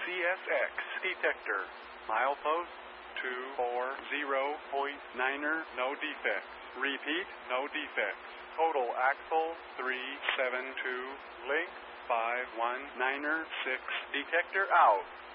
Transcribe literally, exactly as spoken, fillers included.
S X detector. Milepost two four zero point niner, no defects. Repeat, no defects. Total axle three seven two, length five one niner six, detector out.